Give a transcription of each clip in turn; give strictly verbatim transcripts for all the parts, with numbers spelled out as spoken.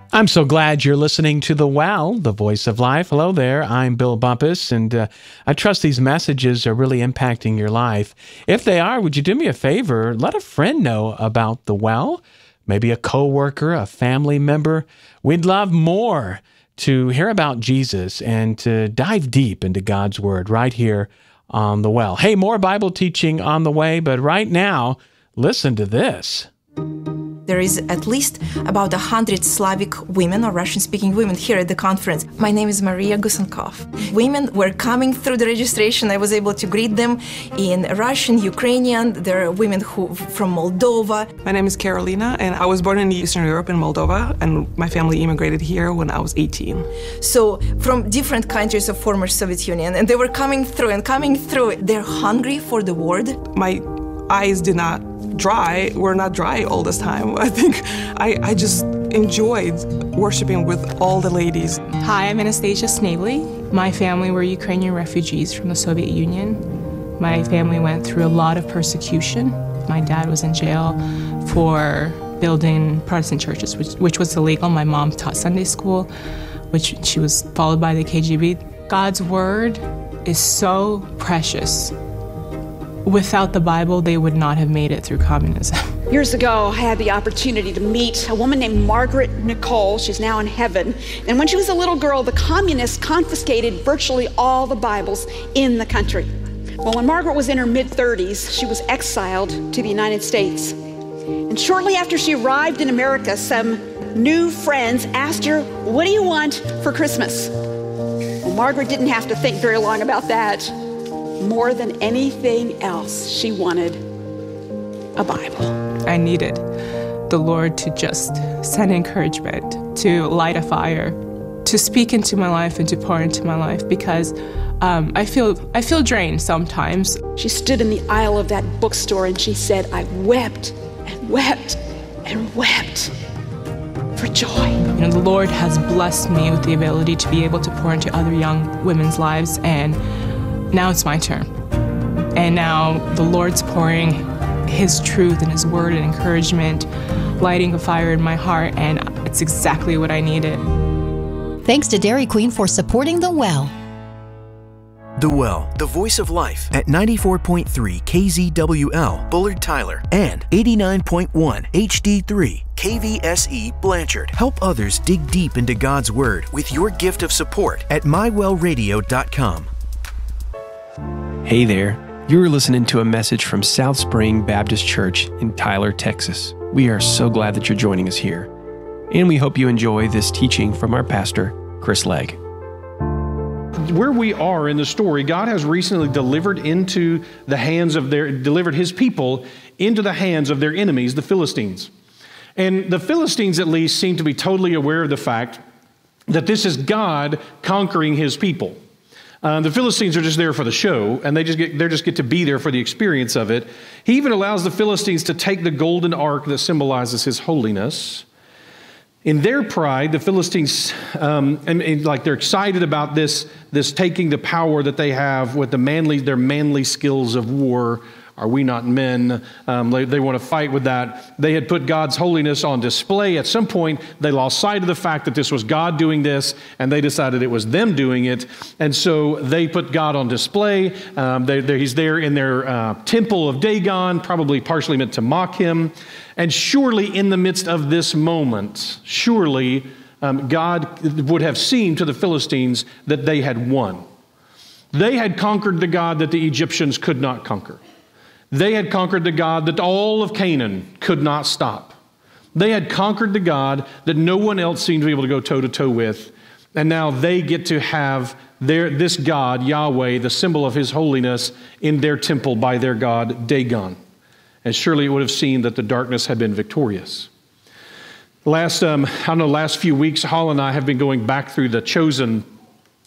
I'm so glad you're listening to The Well, the Voice of Life. Hello there, I'm Bill Bumpus, and uh, I trust these messages are really impacting your life. If they are, would you do me a favor? Let a friend know about The Well, maybe a coworker, a family member. We'd love more to hear about Jesus and to dive deep into God's Word right here on The Well. Hey, more Bible teaching on the way, but right now, listen to this. There is at least about one hundred Slavic women or Russian-speaking women here at the conference. My name is Maria Gusenkov. Women were coming through the registration. I was able to greet them in Russian, Ukrainian. There are women who from Moldova. My name is Carolina, and I was born in Eastern Europe in Moldova, and my family immigrated here when I was eighteen. So from different countries of former Soviet Union, and they were coming through and coming through. They're hungry for the word. My eyes did not dry, were not dry all this time. I think I, I just enjoyed worshiping with all the ladies. Hi, I'm Anastasia Snavely. My family were Ukrainian refugees from the Soviet Union. My family went through a lot of persecution. My dad was in jail for building Protestant churches, which, which was illegal. My mom taught Sunday school, which she was followed by the K G B. God's word is so precious. Without the Bible, they would not have made it through communism. Years ago, I had the opportunity to meet a woman named Margaret Nicole. She's now in heaven. And when she was a little girl, the communists confiscated virtually all the Bibles in the country. Well, when Margaret was in her mid-thirties, she was exiled to the United States. And shortly after she arrived in America, some new friends asked her, "What do you want for Christmas?" Well, Margaret didn't have to think very long about that. More than anything else, she wanted a Bible. I needed the Lord to just send encouragement, to light a fire, to speak into my life and to pour into my life, because um, I feel I feel drained sometimes. She stood in the aisle of that bookstore and she said, "I wept and wept and wept for joy." You know, the Lord has blessed me with the ability to be able to pour into other young women's lives, and now it's my turn. And now the Lord's pouring His truth and His word and encouragement, lighting a fire in my heart, and it's exactly what I needed. Thanks to Dairy Queen for supporting The Well. The Well, the Voice of Life at ninety-four point three K Z W L, Bullard Tyler, and eighty-nine point one H D three K V S E Blanchard. Help others dig deep into God's Word with your gift of support at my well radio dot com. Hey there, you're listening to a message from South Spring Baptist Church in Tyler, Texas. We are so glad that you're joining us here, and we hope you enjoy this teaching from our pastor, Chris Legg. Where we are in the story, God has recently delivered into the hands of their, delivered His people into the hands of their enemies, the Philistines. And the Philistines at least seem to be totally aware of the fact that this is God conquering His people. Uh, the Philistines are just there for the show, and they just get they just get to be there for the experience of it. He even allows the Philistines to take the golden ark that symbolizes His holiness. In their pride, the Philistines, um, and, and like they're excited about this, this taking the power that they have with the manly, their manly skills of war. Are we not men? Um, they, they want to fight with that. They had put God's holiness on display. At some point, they lost sight of the fact that this was God doing this, and they decided it was them doing it. And so they put God on display. Um, they, he's there in their uh, temple of Dagon, probably partially meant to mock him. And surely in the midst of this moment, surely um, God would have seen to the Philistines that they had won. They had conquered the God that the Egyptians could not conquer. They had conquered the God that all of Canaan could not stop. They had conquered the God that no one else seemed to be able to go toe-to-toe with. And now they get to have their, this God, Yahweh, the symbol of His holiness, in their temple by their God, Dagon. And surely it would have seemed that the darkness had been victorious. Last, um, I don't know, last few weeks, Hall and I have been going back through the Chosen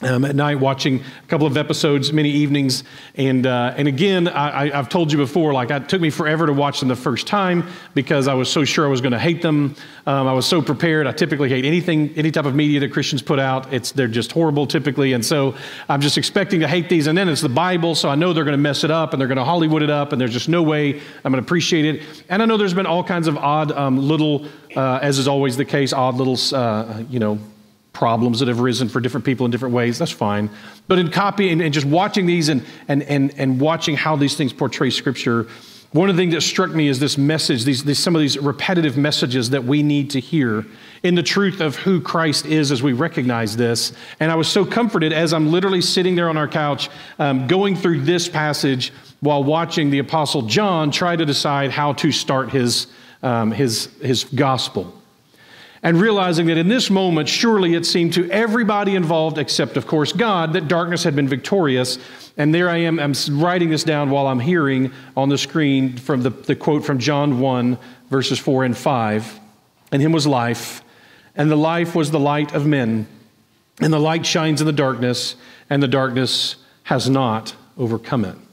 Um, at night, watching a couple of episodes, many evenings, and uh, and again, I, I, I've told you before, like it took me forever to watch them the first time because I was so sure I was going to hate them. Um, I was so prepared. I typically hate anything, any type of media that Christians put out. It's they're just horrible typically, and so I'm just expecting to hate these. And then it's the Bible, so I know they're going to mess it up and they're going to Hollywood it up, and there's just no way I'm going to appreciate it. And I know there's been all kinds of odd um, little, uh, as is always the case, odd little, uh, you know. problems that have risen for different people in different ways. That's fine. But in copying and just watching these and, and, and, and watching how these things portray Scripture, one of the things that struck me is this message, these, these some of these repetitive messages that we need to hear in the truth of who Christ is as we recognize this. And I was so comforted as I'm literally sitting there on our couch um, going through this passage while watching the Apostle John try to decide how to start his, um, his, his gospel. And realizing that in this moment, surely it seemed to everybody involved, except of course God, that darkness had been victorious. And there I am, I'm writing this down while I'm hearing on the screen from the, the quote from John one, verses four and five. "In him was life, and the life was the light of men. And the light shines in the darkness, and the darkness has not overcome it."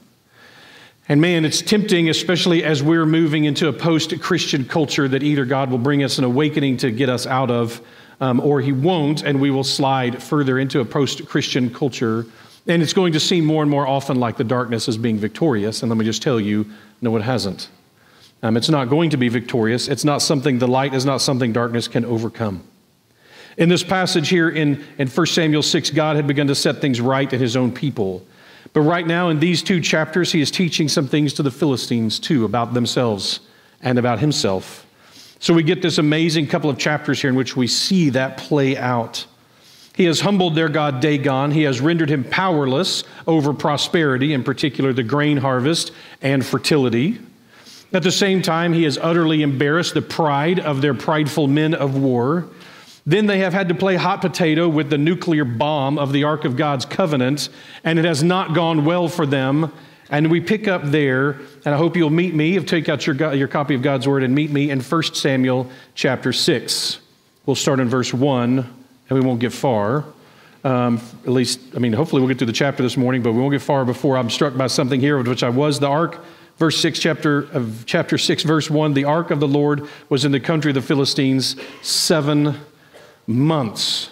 And man, it's tempting, especially as we're moving into a post-Christian culture, that either God will bring us an awakening to get us out of, um, or he won't, and we will slide further into a post-Christian culture. And it's going to seem more and more often like the darkness is being victorious. And let me just tell you, no, it hasn't. Um, it's not going to be victorious. It's not something, the light is not something darkness can overcome. In this passage here in, in First Samuel six, God had begun to set things right in his own people. But right now in these two chapters, he is teaching some things to the Philistines too, about themselves and about himself. So we get this amazing couple of chapters here in which we see that play out. He has humbled their god Dagon. He has rendered him powerless over prosperity, in particular the grain harvest and fertility. At the same time, he has utterly embarrassed the pride of their prideful men of war. Then they have had to play hot potato with the nuclear bomb of the Ark of God's covenant, and it has not gone well for them. And we pick up there, and I hope you'll meet me, take out your, your copy of God's Word and meet me in First Samuel chapter six. We'll start in verse one, and we won't get far. Um, at least, I mean, hopefully we'll get through the chapter this morning, but we won't get far before I'm struck by something here, of which I was. The Ark, verse six, chapter of chapter six, verse one, "The Ark of the Lord was in the country of the Philistines seven months."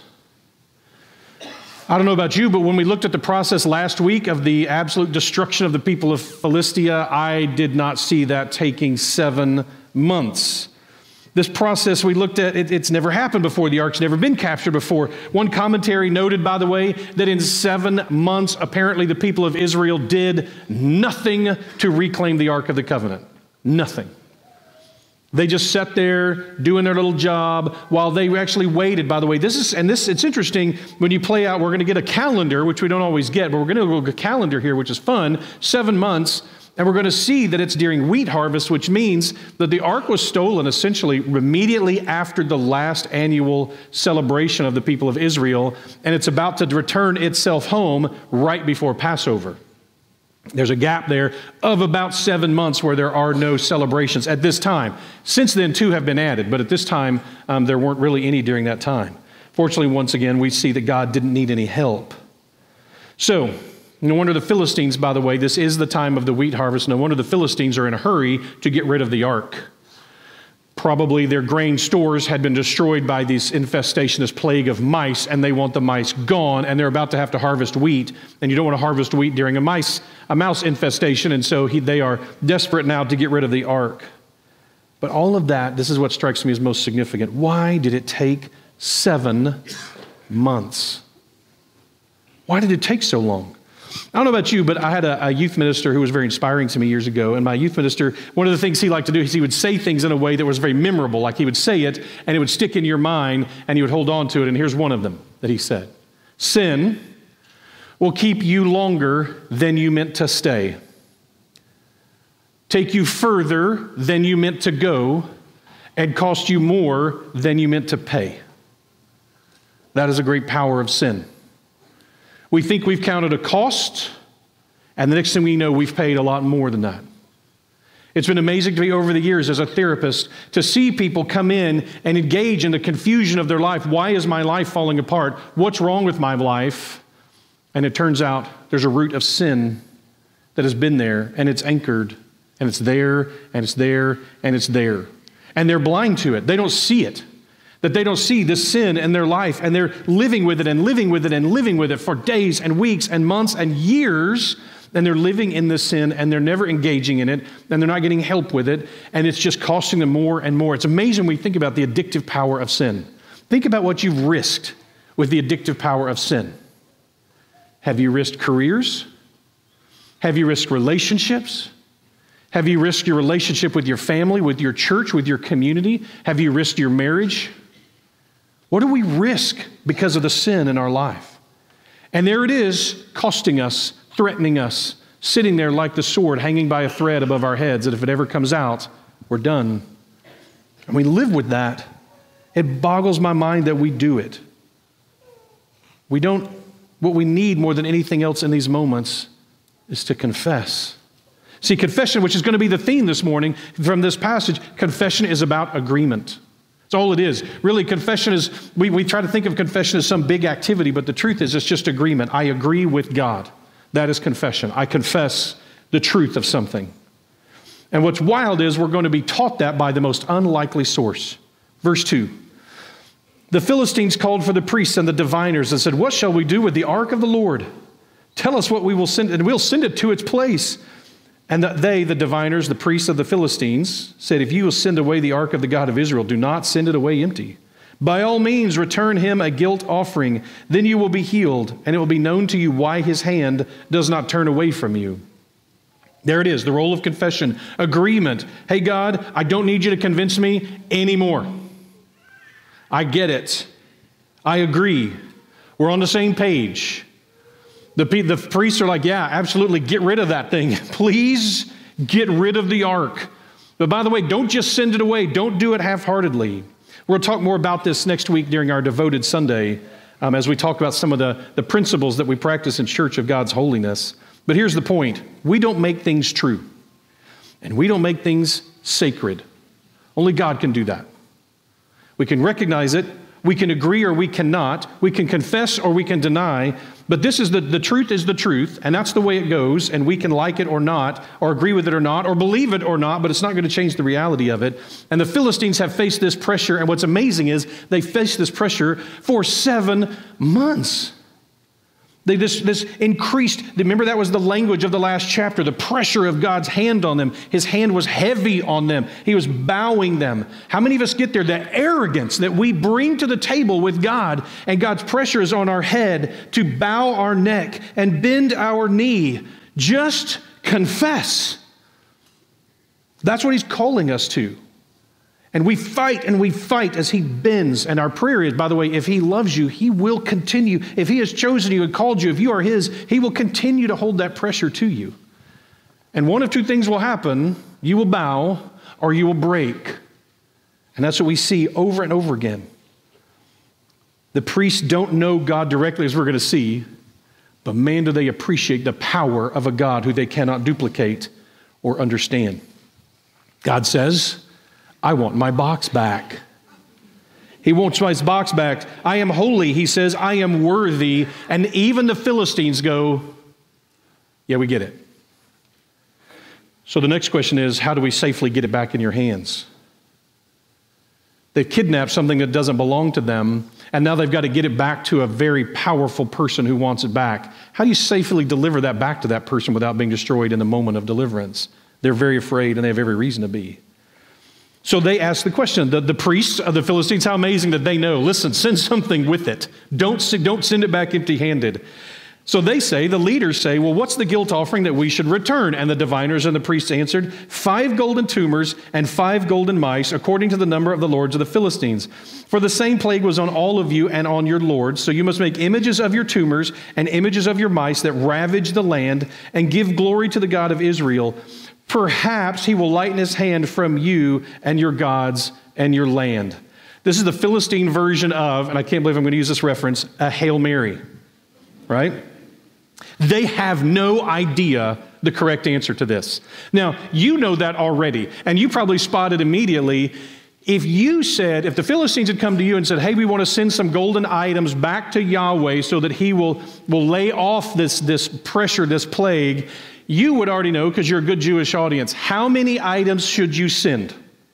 I don't know about you, but when we looked at the process last week of the absolute destruction of the people of Philistia, I did not see that taking seven months. This process we looked at, it, it's never happened before. The ark's never been captured before. One commentary noted, by the way, that in seven months, apparently the people of Israel did nothing to reclaim the Ark of the Covenant. Nothing. They just sat there doing their little job while they actually waited. By the way, this is, and this, it's interesting when you play out, we're going to get a calendar, which we don't always get, but we're going to get a calendar here, which is fun, seven months, and we're going to see that it's during wheat harvest, which means that the ark was stolen essentially immediately after the last annual celebration of the people of Israel, and it's about to return itself home right before Passover. There's a gap there of about seven months where there are no celebrations at this time. Since then, two have been added, but at this time, um, there weren't really any during that time. Fortunately, once again, we see that God didn't need any help. So, no wonder the Philistines, by the way, this is the time of the wheat harvest. No wonder the Philistines are in a hurry to get rid of the ark. Probably their grain stores had been destroyed by this infestation, this plague of mice, and they want the mice gone, and they're about to have to harvest wheat, and you don't want to harvest wheat during a mice, a mouse infestation, and so he, they are desperate now to get rid of the ark. But all of that, this is what strikes me as most significant. Why did it take seven months? Why did it take so long? I don't know about you, but I had a, a youth minister who was very inspiring to me years ago. And my youth minister, one of the things he liked to do is he would say things in a way that was very memorable. Like he would say it and it would stick in your mind and you would hold on to it. And here's one of them that he said. "Sin will keep you longer than you meant to stay, take you further than you meant to go, and cost you more than you meant to pay." That is a great power of sin. We think we've counted a cost, and the next thing we know, we've paid a lot more than that. It's been amazing to me over the years as a therapist to see people come in and engage in the confusion of their life. Why is my life falling apart? What's wrong with my life? And it turns out there's a root of sin that has been there, and it's anchored, and it's there, and it's there, and it's there. And they're blind to it. They don't see it. That they don't see this sin in their life, and they're living with it and living with it and living with it for days and weeks and months and years, and they're living in this sin, and they're never engaging in it, and they're not getting help with it, and it's just costing them more and more. It's amazing when we think about the addictive power of sin. Think about what you've risked with the addictive power of sin. Have you risked careers? Have you risked relationships? Have you risked your relationship with your family, with your church, with your community? Have you risked your marriage? What do we risk because of the sin in our life? And there it is, costing us, threatening us, sitting there like the sword hanging by a thread above our heads, that if it ever comes out, we're done. And we live with that. It boggles my mind that we do it. We don't, what we need more than anything else in these moments is to confess. See, confession, which is going to be the theme this morning from this passage, confession is about agreement. That's all it is. Really, confession is, we, we try to think of confession as some big activity, but the truth is it's just agreement. I agree with God. That is confession. I confess the truth of something. And what's wild is we're going to be taught that by the most unlikely source. Verse two. The Philistines called for the priests and the diviners and said, "What shall we do with the ark of the Lord? Tell us what we will send, and we'll send it to its place." And they, the diviners, the priests of the Philistines, said, "If you will send away the ark of the God of Israel, do not send it away empty. By all means, return him a guilt offering. Then you will be healed, and it will be known to you why his hand does not turn away from you." There it is, the role of confession, agreement. Hey, God, I don't need you to convince me anymore. I get it. I agree. We're on the same page. The, the priests are like, yeah, absolutely, get rid of that thing. Please get rid of the ark. But by the way, don't just send it away. Don't do it half-heartedly. We'll talk more about this next week during our Devoted Sunday um, as we talk about some of the, the principles that we practice in Church of God's Holiness. But here's the point. We don't make things true. And we don't make things sacred. Only God can do that. We can recognize it. We can agree or we cannot. We can confess or we can deny. But this is the, the truth is the truth, and that's the way it goes, and we can like it or not, or agree with it or not, or believe it or not, but it's not going to change the reality of it. And the Philistines have faced this pressure, and what's amazing is they faced this pressure for seven months. They, this, this increased, remember that was the language of the last chapter, the pressure of God's hand on them. His hand was heavy on them. He was bowing them. How many of us get there? The arrogance that we bring to the table with God, and God's pressure is on our head to bow our neck and bend our knee. Just confess. That's what he's calling us to. And we fight and we fight as he bends. And our prayer is, by the way, if he loves you, he will continue. If he has chosen you and called you, if you are his, he will continue to hold that pressure to you. And one of two things will happen. You will bow or you will break. And that's what we see over and over again. The priests don't know God directly, as we're going to see, but man, do they appreciate the power of a God who they cannot duplicate or understand. God says, I want my box back. He wants his box back. I am holy, he says. I am worthy. And even the Philistines go, yeah, we get it. So the next question is, how do we safely get it back in your hands? They've kidnapped something that doesn't belong to them, and now they've got to get it back to a very powerful person who wants it back. How do you safely deliver that back to that person without being destroyed in the moment of deliverance? They're very afraid, and they have every reason to be. So they ask the question, the, the priests of the Philistines, how amazing that they know. Listen, send something with it. Don't, don't send it back empty-handed. So they say, the leaders say, well, what's the guilt offering that we should return? And the diviners and the priests answered, five golden tumors and five golden mice, according to the number of the lords of the Philistines. For the same plague was on all of you and on your lords. So you must make images of your tumors and images of your mice that ravage the land, and give glory to the God of Israel. Perhaps he will lighten his hand from you and your gods and your land. This is the Philistine version of, and I can't believe I'm going to use this reference, a Hail Mary, right? They have no idea the correct answer to this. Now, you know that already, and you probably spotted immediately, If you said, if the Philistines had come to you and said, hey, we want to send some golden items back to Yahweh so that he will, will lay off this, this pressure, this plague, you would already know, because you're a good Jewish audience, how many items should you send?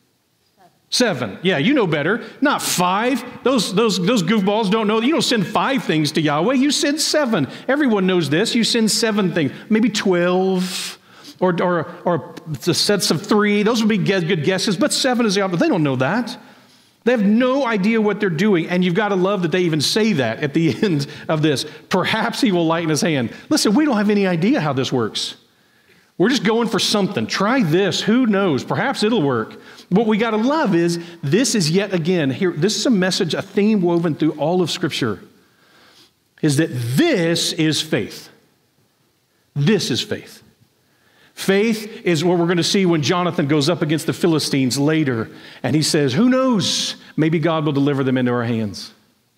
Seven. Yeah, you know better. Not five. Those, those, those goofballs don't know. You don't send five things to Yahweh. You send seven. Everyone knows this. You send seven things. Maybe twelve or, or, or the sets of three. Those would be good guesses, but seven is the opposite. They don't know that. They have no idea what they're doing, and you've got to love that they even say that at the end of this. Perhaps he will lighten his hand. Listen, we don't have any idea how this works. We're just going for something. Try this. Who knows? Perhaps it'll work. What we got to love is this is yet again, here, this is a message, a theme woven through all of Scripture, is that this is faith. This is faith. Faith is what we're going to see when Jonathan goes up against the Philistines later, and he says, who knows? Maybe God will deliver them into our hands.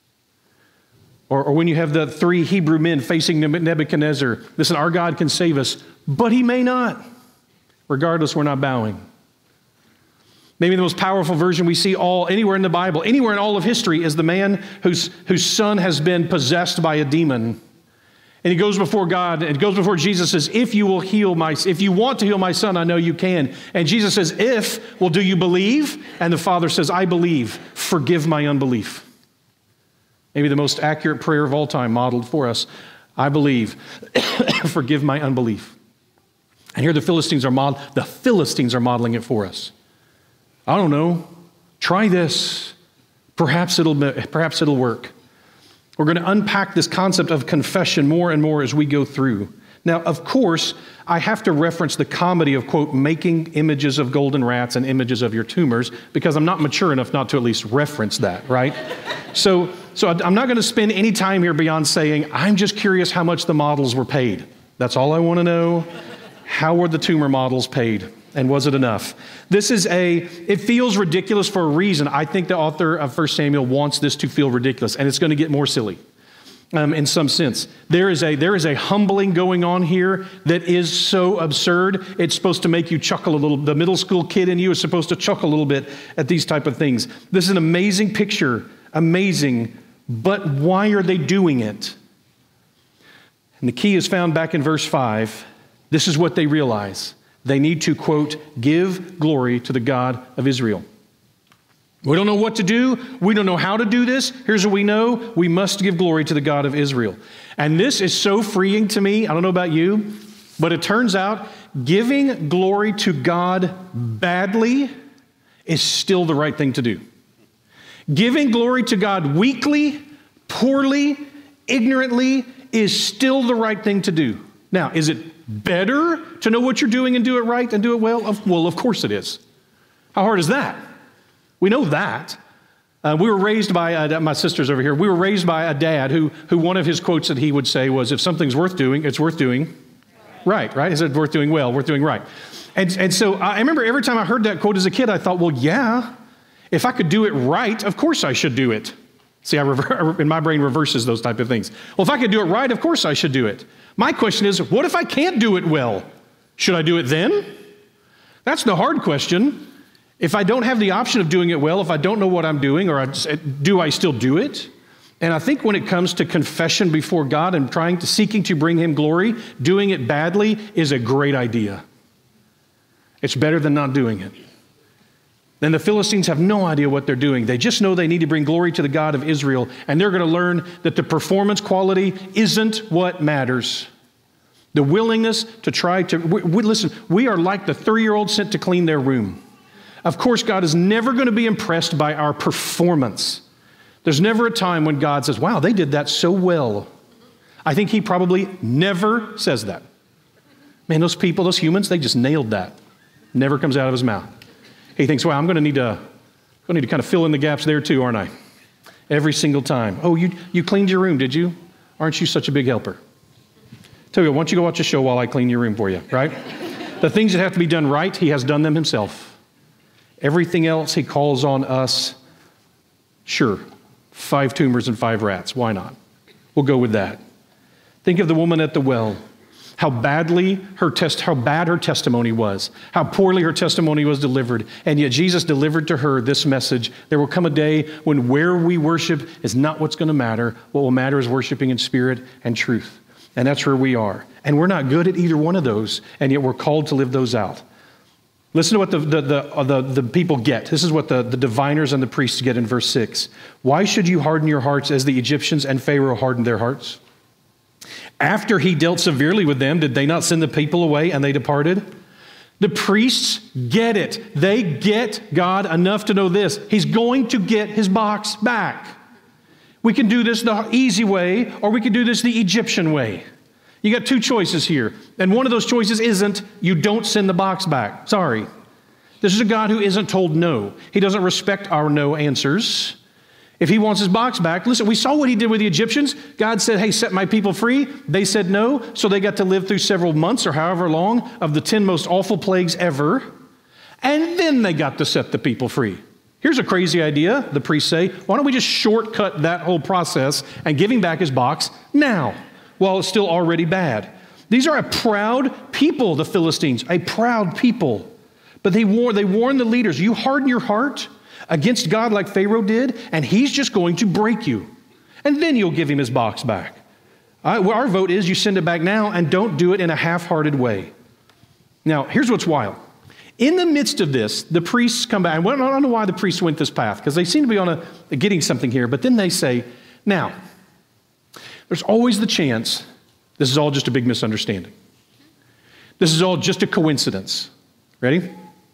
Or, or when you have the three Hebrew men facing Nebuchadnezzar, listen, our God can save us, but he may not. Regardless, we're not bowing. Maybe the most powerful version we see all anywhere in the Bible, anywhere in all of history, is the man whose, whose son has been possessed by a demon. And he goes before God and goes before Jesus, says, if you will heal my, if you want to heal my son, I know you can. And Jesus says, if, well, do you believe? And the father says, I believe, forgive my unbelief. Maybe the most accurate prayer of all time modeled for us. I believe, forgive my unbelief. And here the Philistines are mod- the Philistines are modeling it for us. I don't know. Try this. Perhaps it'll, perhaps it'll work. We're going to unpack this concept of confession more and more as we go through. Now, of course, I have to reference the comedy of, quote, making images of golden rats and images of your tumors, because I'm not mature enough not to at least reference that, right? so, so I'm not going to spend any time here beyond saying, I'm just curious how much the models were paid. That's all I want to know. How were the tumor models paid? And was it enough? This is a, it feels ridiculous for a reason. I think the author of First Samuel wants this to feel ridiculous, and it's going to get more silly um, in some sense. There is a, there is a humbling going on here that is so absurd. It's supposed to make you chuckle a little. The middle school kid in you is supposed to chuckle a little bit at these type of things. This is an amazing picture, amazing, but why are they doing it? And the key is found back in verse five. This is what they realize. They need to, quote, give glory to the God of Israel. We don't know what to do. We don't know how to do this. Here's what we know. We must give glory to the God of Israel. And this is so freeing to me. I don't know about you, but it turns out giving glory to God badly is still the right thing to do. Giving glory to God weakly, poorly, ignorantly is still the right thing to do. Now, is it better to know what you're doing and do it right and do it well? Well, of course it is. How hard is that? We know that. Uh, we were raised by, uh, my sister's over here, we were raised by a dad who, who one of his quotes that he would say was, if something's worth doing, it's worth doing right, right? Is it worth doing well, worth doing right? And, and so I remember every time I heard that quote as a kid, I thought, well, yeah, if I could do it right, of course I should do it. See, I rever- in my brain reverses those type of things. Well, if I could do it right, of course I should do it. My question is, what if I can't do it well? Should I do it then? That's the hard question. If I don't have the option of doing it well, if I don't know what I'm doing, or I just, do I still do it? And I think when it comes to confession before God and trying to, seeking to bring Him glory, doing it badly is a great idea. It's better than not doing it. Then the Philistines have no idea what they're doing. They just know they need to bring glory to the God of Israel, and they're going to learn that the performance quality isn't what matters. The willingness to try to, we, we, listen, we are like the three-year-old sent to clean their room. Of course, God is never going to be impressed by our performance. There's never a time when God says, wow, they did that so well. I think He probably never says that. Man, those people, those humans, they just nailed that. Never comes out of His mouth. He thinks, well, I'm going to need to, going to need to kind of fill in the gaps there too, aren't I? Every single time. Oh, you, you cleaned your room, did you? Aren't you such a big helper? Tell you what, why don't you go watch a show while I clean your room for you, right? The things that have to be done right, He has done them Himself. Everything else He calls on us, sure, five tumors and five rats, why not? We'll go with that. Think of the woman at the well. how badly her test, how bad her testimony was, how poorly her testimony was delivered. And yet Jesus delivered to her this message. There will come a day when where we worship is not what's going to matter. What will matter is worshiping in spirit and truth. And that's where we are. And we're not good at either one of those, and yet we're called to live those out. Listen to what the, the, the, uh, the, the people get. This is what the, the diviners and the priests get in verse six. Why should you harden your hearts as the Egyptians and Pharaoh hardened their hearts? After he dealt severely with them, did they not send the people away and they departed? The priests get it. They get God enough to know this. He's going to get his box back. We can do this the easy way, or we can do this the Egyptian way. You got two choices here. And one of those choices isn't, you don't send the box back. Sorry. This is a God who isn't told no. He doesn't respect our no answers. If he wants his box back, listen, we saw what he did with the Egyptians. God said, hey, set my people free. They said no, so they got to live through several months or however long of the ten most awful plagues ever. And then they got to set the people free. Here's a crazy idea, the priests say. Why don't we just shortcut that whole process and give him back his box now, while it's still already bad? These are a proud people, the Philistines, a proud people. But they warn, they warn the leaders, you harden your heart against God like Pharaoh did, and he's just going to break you. And then you'll give him his box back. I, well, our vote is you send it back now, and don't do it in a half-hearted way. Now, here's what's wild. In the midst of this, the priests come back. And I don't know why the priests went this path, because they seem to be on a getting something here. But then they say, now, there's always the chance this is all just a big misunderstanding. This is all just a coincidence. Ready?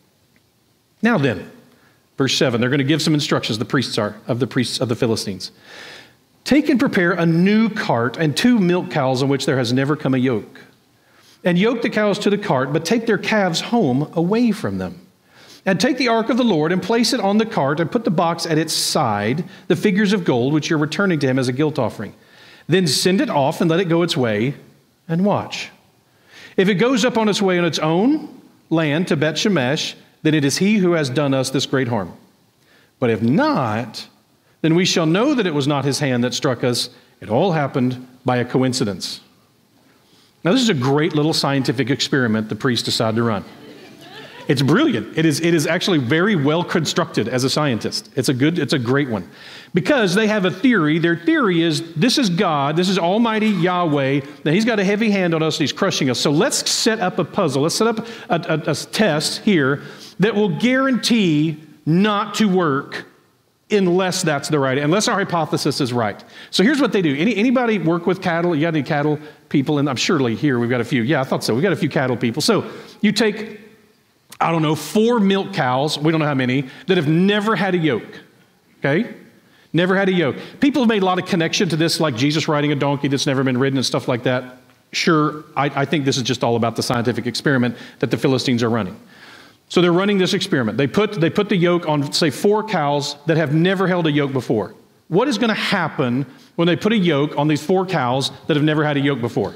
Now then, verse seven, they're going to give some instructions, the priests are, of the priests of the Philistines. Take and prepare a new cart and two milk cows on which there has never come a yoke. And yoke the cows to the cart, but take their calves home away from them. And take the ark of the Lord and place it on the cart and put the box at its side, the figures of gold which you're returning to him as a guilt offering. Then send it off and let it go its way and watch. If it goes up on its way on its own land to Bet Shemesh, then it is he who has done us this great harm. But if not, then we shall know that it was not his hand that struck us. It all happened by a coincidence. Now, this is a great little scientific experiment the priests decide to run. It's brilliant. It is, it is actually very well constructed as a scientist. It's a good, it's a great one. Because they have a theory. Their theory is, this is God, this is Almighty Yahweh. Now, he's got a heavy hand on us, and he's crushing us. So let's set up a puzzle. Let's set up a, a, a test here that will guarantee not to work unless that's the right, unless our hypothesis is right. So here's what they do. Any, anybody work with cattle? You got any cattle people? And I'm surely here we've got a few. Yeah, I thought so. We've got a few cattle people. So you take, I don't know, four milk cows, we don't know how many, that have never had a yoke, okay? Never had a yoke. People have made a lot of connection to this, like Jesus riding a donkey that's never been ridden and stuff like that. Sure, I, I think this is just all about the scientific experiment that the Philistines are running. So they're running this experiment. They put, they put the yoke on, say, four cows that have never held a yoke before. What is going to happen when they put a yoke on these four cows that have never had a yoke before?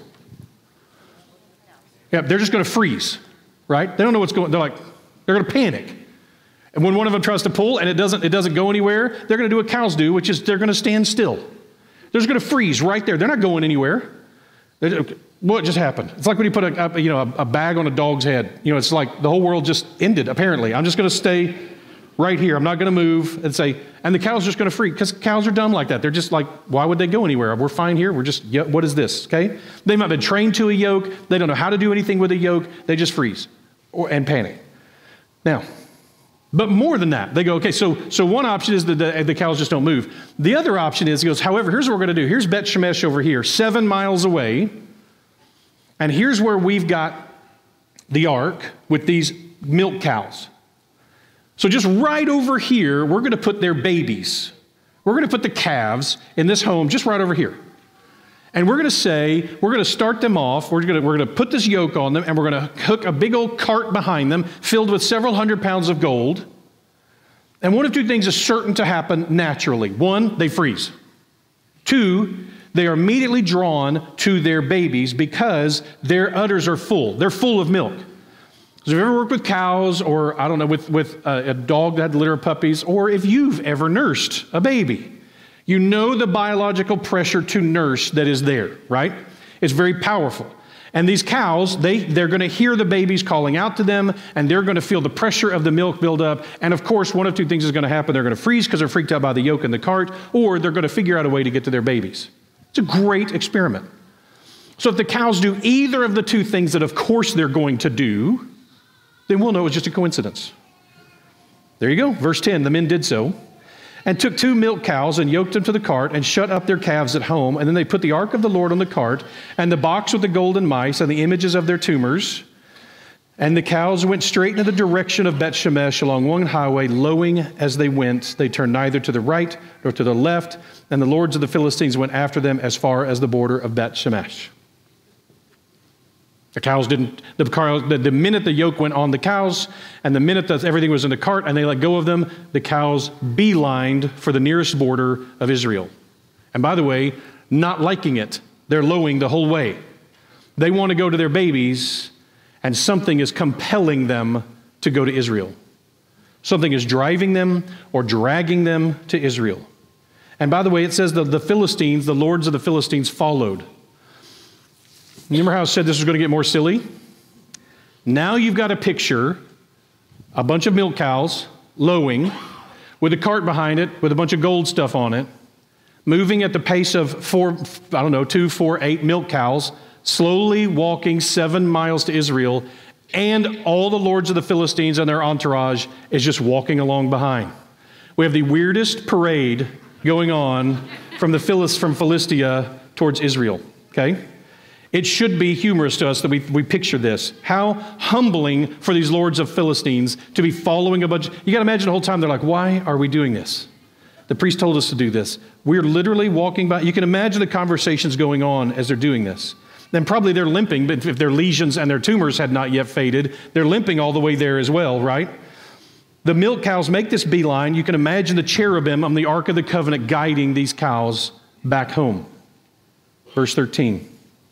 Yeah, they're just going to freeze, right? They don't know what's going on. They're like, they're going to panic. And when one of them tries to pull and it doesn't, it doesn't go anywhere, they're going to do what cows do, which is they're going to stand still. They're just going to freeze right there. They're not going anywhere. They're, what just happened? It's like when you put a, a you know a, a bag on a dog's head. You know, it's like the whole world just ended. Apparently, I'm just going to stay right here. I'm not going to move and say. And the cow's just going to freak because cows are dumb like that. They're just like, why would they go anywhere? We're fine here. We're just. Yeah, what is this? Okay. They might have been trained to a yoke. They don't know how to do anything with a yoke. They just freeze or and panic. Now, but more than that, they go, okay. So so one option is that the, the cows just don't move. The other option is he goes. However, here's what we're going to do. Here's Bet Shemesh over here, seven miles away. And here's where we've got the ark with these milk cows. So just right over here, we're going to put their babies. We're going to put the calves in this home just right over here. And we're going to say, we're going to start them off. We're going to, we're going to put this yoke on them, and we're going to hook a big old cart behind them filled with several hundred pounds of gold. And one of two things is certain to happen naturally. One, they freeze. Two, they are immediately drawn to their babies because their udders are full. They're full of milk. So if you've ever worked with cows or, I don't know, with, with a, a dog that had a litter of puppies, or if you've ever nursed a baby, you know the biological pressure to nurse that is there, right? It's very powerful. And these cows, they, they're going to hear the babies calling out to them, and they're going to feel the pressure of the milk build up. And of course, one of two things is going to happen. They're going to freeze because they're freaked out by the yoke in the cart, or they're going to figure out a way to get to their babies. It's a great experiment. So if the cows do either of the two things that of course they're going to do, then we'll know it's just a coincidence. There you go. Verse ten, the men did so, and took two milk cows and yoked them to the cart and shut up their calves at home. And then they put the ark of the Lord on the cart and the box with the golden mice and the images of their tumors. And the cows went straight into the direction of Beth-Shemesh along one highway, lowing as they went. They turned neither to the right nor to the left. And the lords of the Philistines went after them as far as the border of Beth-Shemesh. The cows didn't, the, car, the, the minute the yoke went on the cows and the minute that everything was in the cart and they let go of them, the cows beelined for the nearest border of Israel. And by the way, not liking it, they're lowing the whole way. They want to go to their babies, and something is compelling them to go to Israel. Something is driving them or dragging them to Israel. And by the way, it says that the Philistines, the lords of the Philistines, followed. Remember how I said this was going to get more silly? Now you've got a picture, a bunch of milk cows lowing with a cart behind it with a bunch of gold stuff on it, moving at the pace of four, I don't know, two, four, eight milk cows, slowly walking seven miles to Israel, and all the lords of the Philistines and their entourage is just walking along behind. We have the weirdest parade going on from the Philis, from Philistia towards Israel, okay? It should be humorous to us that we, we picture this. How humbling for these lords of Philistines to be following a bunch. You got to imagine the whole time they're like, why are we doing this? The priest told us to do this. We're literally walking by. You can imagine the conversations going on as they're doing this. Then probably they're limping, but if their lesions and their tumors had not yet faded, they're limping all the way there as well, right? The milk cows make this beeline. You can imagine the cherubim on the Ark of the Covenant guiding these cows back home. Verse thirteen.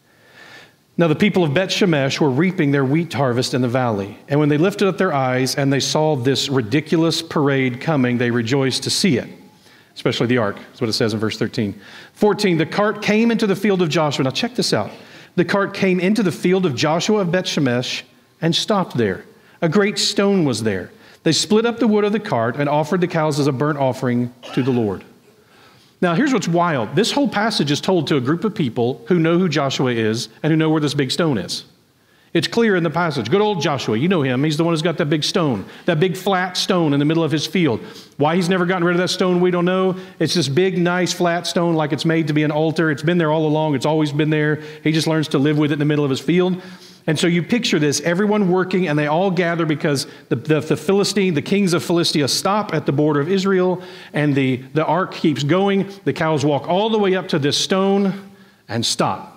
Now the people of Beth-Shemesh were reaping their wheat harvest in the valley. And when they lifted up their eyes and they saw this ridiculous parade coming, they rejoiced to see it, especially the ark. That's what it says in verse thirteen. fourteen, the cart came into the field of Joshua. Now check this out. The cart came into the field of Joshua of Beth-Shemesh and stopped there. A great stone was there. They split up the wood of the cart and offered the cows as a burnt offering to the Lord. Now, here's what's wild. This whole passage is told to a group of people who know who Joshua is and who know where this big stone is. It's clear in the passage. Good old Joshua, you know him. He's the one who's got that big stone, that big flat stone in the middle of his field. Why he's never gotten rid of that stone, we don't know. It's this big, nice, flat stone like it's made to be an altar. It's been there all along. It's always been there. He just learns to live with it in the middle of his field. And so you picture this, everyone working, and they all gather because the, the, the Philistine, the kings of Philistia stop at the border of Israel, and the, the ark keeps going. The cows walk all the way up to this stone and stop.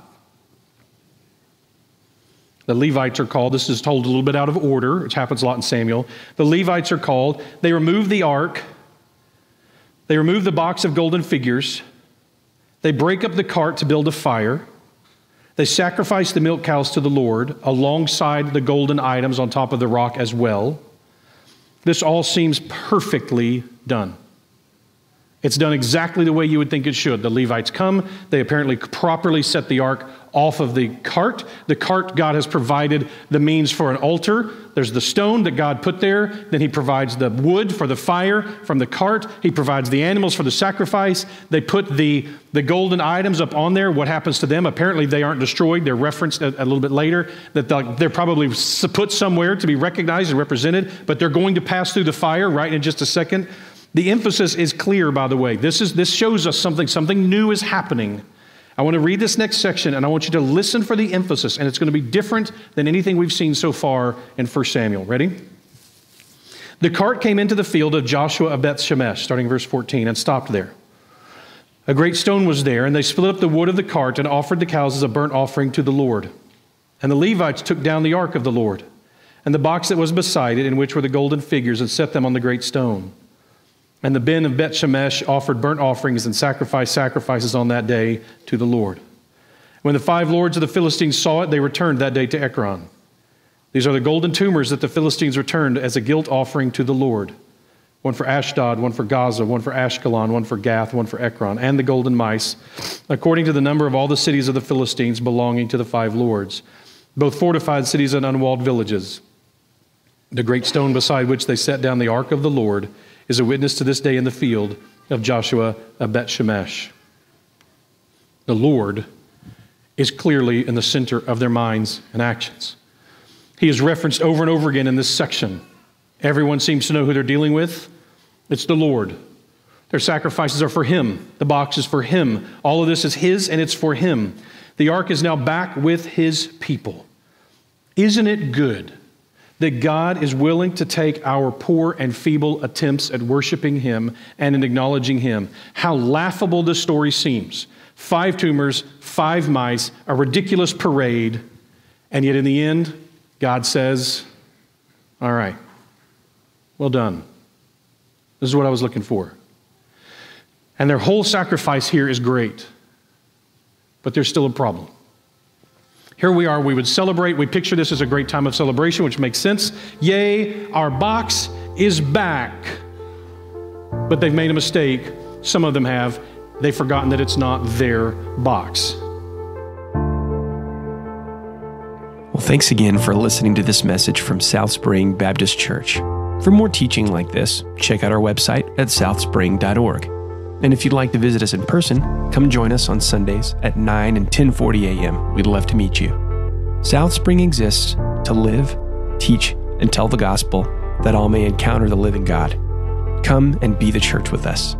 The Levites are called. This is told a little bit out of order, which happens a lot in Samuel. The Levites are called. They remove the ark. They remove the box of golden figures. They break up the cart to build a fire. They sacrifice the milk cows to the Lord alongside the golden items on top of the rock as well. This all seems perfectly done. It's done exactly the way you would think it should. The Levites come. They apparently properly set the ark off of the cart. The cart, God has provided the means for an altar. There's the stone that God put there. Then he provides the wood for the fire from the cart. He provides the animals for the sacrifice. They put the, the golden items up on there. What happens to them? Apparently they aren't destroyed. They're referenced a, a little bit later, that they're, they're probably put somewhere to be recognized and represented, but they're going to pass through the fire right in just a second. The emphasis is clear, by the way. This is this shows us something, something new is happening. I want to read this next section, and I want you to listen for the emphasis, and it's going to be different than anything we've seen so far in First Samuel. Ready? The cart came into the field of Joshua of Beth-Shemesh, starting verse fourteen, and stopped there. A great stone was there, and they split up the wood of the cart and offered the cows as a burnt offering to the Lord. And the Levites took down the ark of the Lord, and the box that was beside it, in which were the golden figures, and set them on the great stone. And the men of Beth-Shemesh offered burnt offerings and sacrificed sacrifices on that day to the Lord. When the five lords of the Philistines saw it, they returned that day to Ekron. These are the golden tumors that the Philistines returned as a guilt offering to the Lord. One for Ashdod, one for Gaza, one for Ashkelon, one for Gath, one for Ekron, and the golden mice, according to the number of all the cities of the Philistines belonging to the five lords. both fortified cities and unwalled villages. The great stone beside which they set down the ark of the Lord is a witness to this day in the field of Joshua of Bet-Shemesh. The Lord is clearly in the center of their minds and actions. He is referenced over and over again in this section. Everyone seems to know who they're dealing with. It's the Lord. Their sacrifices are for Him. The box is for Him. All of this is His and it's for Him. The ark is now back with His people. Isn't it good that God is willing to take our poor and feeble attempts at worshiping Him and in acknowledging Him? How laughable this story seems. Five tumors, five mice, a ridiculous parade, and yet in the end, God says, all right, well done. This is what I was looking for. And their whole sacrifice here is great, but there's still a problem. Here we are, we would celebrate, we picture this as a great time of celebration, which makes sense. Yay, our box is back. But they've made a mistake, some of them have. They've forgotten that it's not their box. Well, thanks again for listening to this message from South Spring Baptist Church. For more teaching like this, check out our website at south spring dot org. And if you'd like to visit us in person, come join us on Sundays at nine and ten forty a.m. We'd love to meet you. South Spring exists to live, teach, and tell the gospel that all may encounter the living God. Come and be the church with us.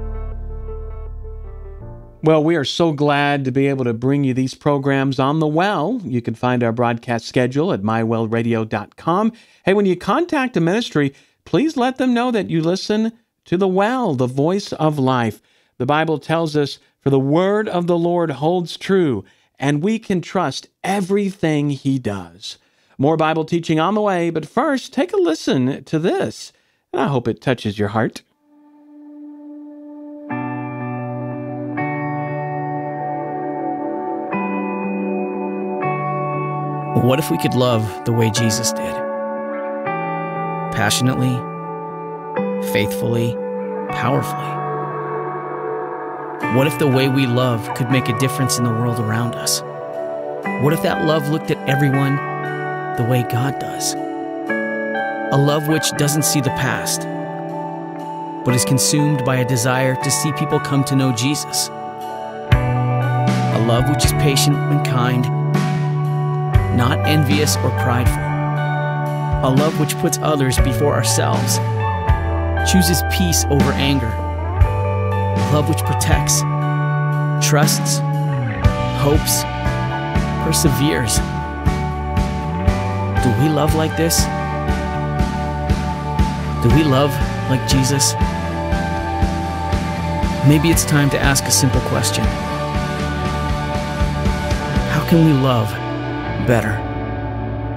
Well, we are so glad to be able to bring you these programs on The Well. You can find our broadcast schedule at my well radio dot com. Hey, when you contact a ministry, please let them know that you listen to The Well, the voice of life. The Bible tells us, for the word of the Lord holds true, and we can trust everything He does. More Bible teaching on the way, but first, take a listen to this, and I hope it touches your heart. What if we could love the way Jesus did? Passionately, faithfully, powerfully. What if the way we love could make a difference in the world around us? What if that love looked at everyone the way God does? A love which doesn't see the past, but is consumed by a desire to see people come to know Jesus. A love which is patient and kind, not envious or prideful. A love which puts others before ourselves, chooses peace over anger. A love which protects, trusts, hopes, perseveres. Do we love like this? Do we love like Jesus? Maybe it's time to ask a simple question. How can we love better?